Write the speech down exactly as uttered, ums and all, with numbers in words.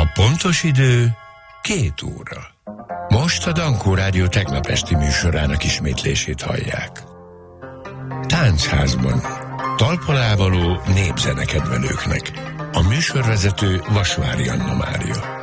pontos idő két óra. Most a Dankó Rádió tegnap esti műsorának ismétlését hallják. Táncházban talpon való népzene kedvelőknek. A műsorvezető Vasvári Anna Mária.